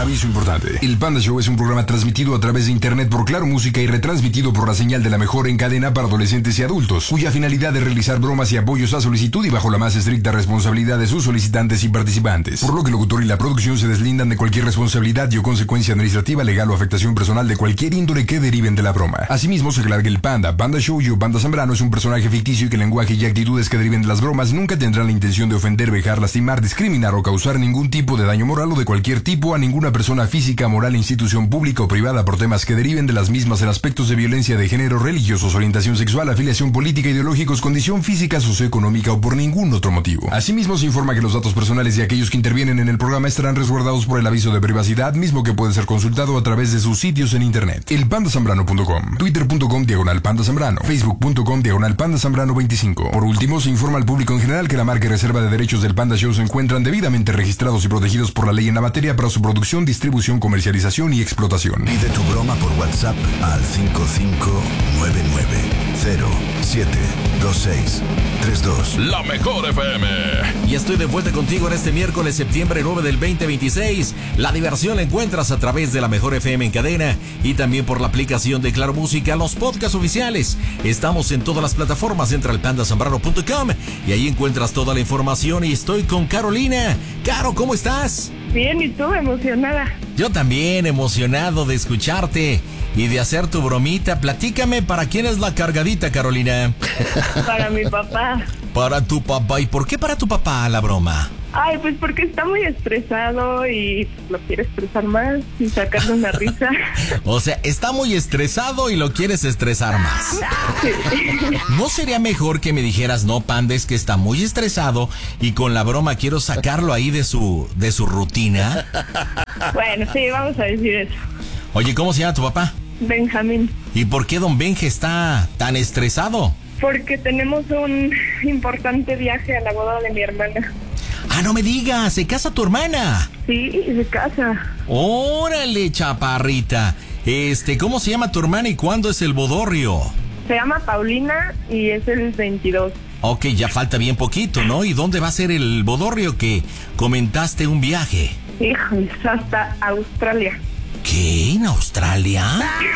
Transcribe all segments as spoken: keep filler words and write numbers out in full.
Aviso importante. El Panda Show es un programa transmitido a través de internet por Claro Música y retransmitido por la señal de la mejor en cadena para adolescentes y adultos, cuya finalidad es realizar bromas y apoyos a solicitud y bajo la más estricta responsabilidad de sus solicitantes y participantes. Por lo que el locutor y la producción se deslindan de cualquier responsabilidad y o consecuencia administrativa, legal o afectación personal de cualquier índole que deriven de la broma. Asimismo, se aclara que el Panda, Panda Show y o Panda Zambrano es un personaje ficticio y que el lenguaje y actitudes que deriven de las bromas nunca tendrán la intención de ofender, vejar, lastimar, discriminar o causar ningún tipo de daño moral o de cualquier tipo a ninguna persona física, moral, institución pública o privada por temas que deriven de las mismas en aspectos de violencia de género, religiosos, orientación sexual, afiliación política, ideológicos, condición física, socioeconómica o por ningún otro motivo. Asimismo, se informa que los datos personales de aquellos que intervienen en el programa estarán resguardados por el aviso de privacidad, mismo que puede ser consultado a través de sus sitios en internet. El panda zambrano punto com, twitter punto com diagonal panda zambrano, facebook punto com diagonal panda zambrano veinticinco. Por último, se informa al público en general que la marca y reserva de derechos del Panda Show se encuentran debidamente registrados y protegidos por la ley en la materia para su producción, distribución, comercialización y explotación. Pide tu broma por WhatsApp al cinco cinco nueve nueve cero siete dos seis tres dos. La mejor F M. Y estoy de vuelta contigo en este miércoles, septiembre nueve del veinte veintiséis. La diversión la encuentras a través de la mejor F M en cadena y también por la aplicación de Claro Música, los podcasts oficiales. Estamos en todas las plataformas. Entra al panda zambrano punto com y ahí encuentras toda la información. Y estoy con Carolina. Caro, ¿cómo estás? Bien, ¿y tú? Emocionada. Yo también, emocionado de escucharte y de hacer tu bromita. Platícame, ¿para quién es la cargadita, Carolina? Para mi papá. Para tu papá. ¿Y por qué para tu papá la broma? Ay, pues porque está muy estresado y lo quiere estresar más y sacarle una risa. O sea, está muy estresado y lo quieres estresar más. Sí. ¿No sería mejor que me dijeras, no, Panda, es que está muy estresado y con la broma quiero sacarlo ahí de su, de su rutina? Bueno, sí, vamos a decir eso. Oye, ¿cómo se llama tu papá? Benjamín. ¿Y por qué don Benje está tan estresado? Porque tenemos un importante viaje a la boda de mi hermana. Ah, no me digas, ¿se casa tu hermana? Sí, se casa. Órale, chaparrita. Este, ¿cómo se llama tu hermana y cuándo es el bodorrio? Se llama Paulina y es el veintidós. Ok, ya falta bien poquito, ¿no? ¿Y dónde va a ser el bodorrio que comentaste un viaje? Híjole, hasta Australia. ¿Qué? ¿En Australia?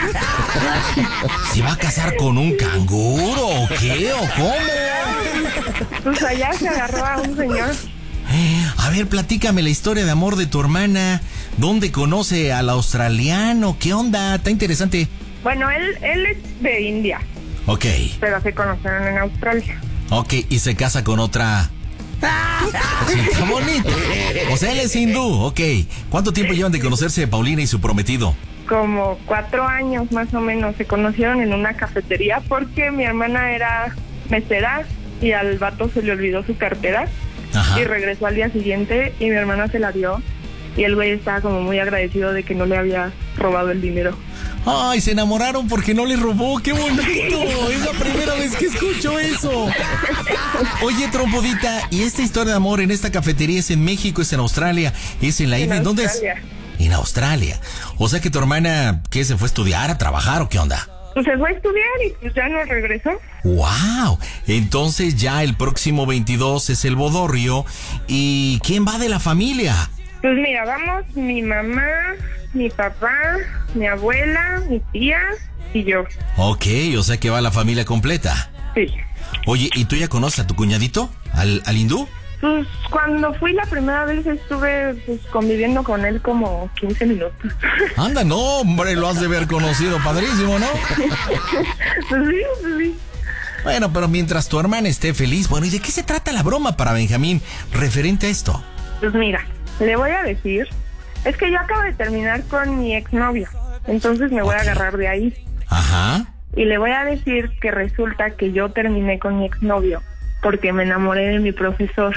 ¿Se va a casar con un canguro o qué? ¿O cómo? Pues allá se agarró a un señor. A ver, platícame la historia de amor de tu hermana. ¿Dónde conoce al australiano? ¿Qué onda? Está interesante. Bueno, él, él es de India. Ok. Pero se conocieron en Australia. Ok, y se casa con otra... Sí, está bonito. O sea, él es hindú, ok. ¿Cuánto tiempo llevan de conocerse Paulina y su prometido? Como cuatro años más o menos. Se conocieron en una cafetería porque mi hermana era mesera y al vato se le olvidó su cartera. Ajá. Y regresó al día siguiente y mi hermana se la dio y el güey estaba como muy agradecido de que no le había robado el dinero. Ay, se enamoraron porque no le robó, qué bonito. Es la primera vez que escucho eso. Oye, trompodita, ¿y esta historia de amor en esta cafetería es en México, es en Australia, es en la India? ¿En dónde es? En Australia. O sea que tu hermana, ¿qué, se fue a estudiar, a trabajar o qué onda? Pues se fue a estudiar y pues ya no regresó. ¡Wow! Entonces ya el próximo veintidós es el bodorrio. ¿Y quién va de la familia? Pues mira, vamos mi mamá, mi papá, mi abuela, mi tía y yo. Ok, o sea que va la familia completa. Sí. Oye, ¿y tú ya conoces a tu cuñadito? ¿Al, al hindú? Pues cuando fui la primera vez estuve pues, conviviendo con él como quince minutos. Anda, no, hombre, lo has de haber conocido, padrísimo, ¿no? Pues sí, pues sí. Bueno, pero mientras tu hermana esté feliz, bueno, ¿y de qué se trata la broma para Benjamín referente a esto? Pues mira, le voy a decir, es que yo acabo de terminar con mi exnovio, entonces me voy okay. a agarrar de ahí. Ajá. Y le voy a decir que resulta que yo terminé con mi exnovio porque me enamoré de mi profesor.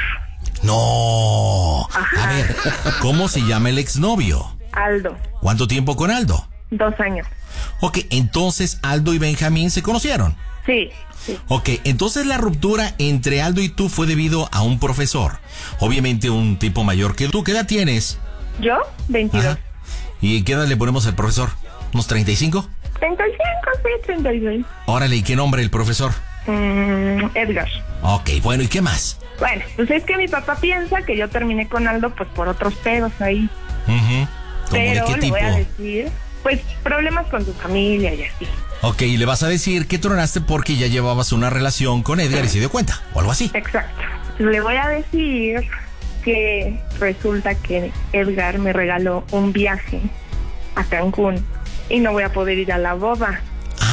No. Ajá. A ver, ¿cómo se llama el exnovio? Aldo. ¿Cuánto tiempo con Aldo? Dos años. Ok, entonces Aldo y Benjamín se conocieron. Sí, sí. Ok, entonces la ruptura entre Aldo y tú fue debido a un profesor. Obviamente un tipo mayor que tú. ¿Qué edad tienes? ¿Yo? veintidós. Ajá. ¿Y qué edad le ponemos al profesor? ¿Unos treinta y cinco? treinta y cinco, sí, treinta y seis. Órale, ¿y qué nombre el profesor? Mm, Edgar. Ok, bueno, ¿y qué más? Bueno, pues es que mi papá piensa que yo terminé con Aldo pues por otros pedos ahí. Uh-huh. Pero de qué le tipo? voy a decir, pues, problemas con tu familia y así. Ok, y le vas a decir que tronaste porque ya llevabas una relación con Edgar y se dio cuenta, o algo así. Exacto. Le voy a decir que resulta que Edgar me regaló un viaje a Cancún y no voy a poder ir a la boda.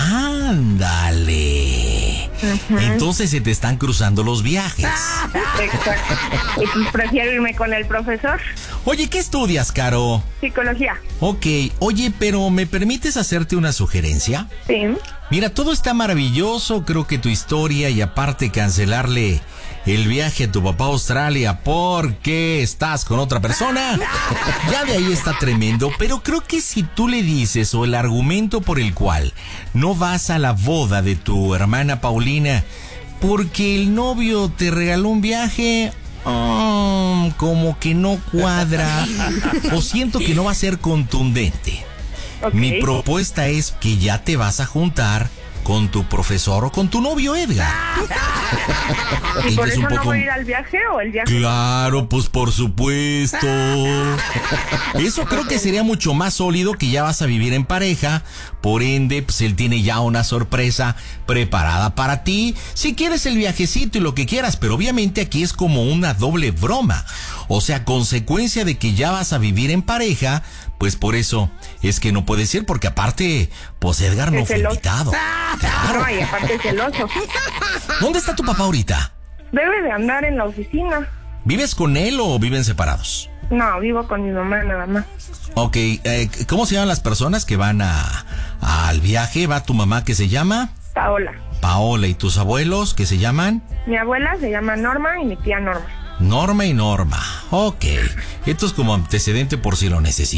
¡Ándale! Uh-huh. Entonces se te están cruzando los viajes. Exacto. Y pues prefiero irme con el profesor. Oye, ¿qué estudias, Caro? Psicología. Ok, oye, pero ¿me permites hacerte una sugerencia? Sí. Mira, todo está maravilloso, creo que tu historia y aparte cancelarle el viaje a tu papá a Australia porque estás con otra persona, ya de ahí está tremendo, pero creo que si tú le dices o el argumento por el cual no vas a la boda de tu hermana Paulina porque el novio te regaló un viaje, um, como que no cuadra o siento que no va a ser contundente. Okay. Mi propuesta es que ya te vas a juntar con tu profesor o con tu novio Edgar. ¿Y por eso poco... no voy a ir al viaje o el viaje? Claro, pues por supuesto. Eso creo que sería mucho más sólido que ya vas a vivir en pareja. Por ende, pues él tiene ya una sorpresa preparada para ti. Si quieres el viajecito y lo que quieras, pero obviamente aquí es como una doble broma. O sea, consecuencia de que ya vas a vivir en pareja, pues por eso es que no puedes ir, porque aparte, pues Edgar no fue invitado. Claro. No, y aparte es celoso. ¿Dónde está tu papá ahorita? Debe de andar en la oficina. ¿Vives con él o viven separados? No, vivo con mi mamá nada más. Ok, eh, ¿cómo se llaman las personas que van a, a al viaje? ¿Va tu mamá que se llama? Paola. Paola, ¿y tus abuelos que se llaman? Mi abuela se llama Norma y mi tía Norma. Norma y Norma. Ok. Esto es como antecedente por si lo necesitas.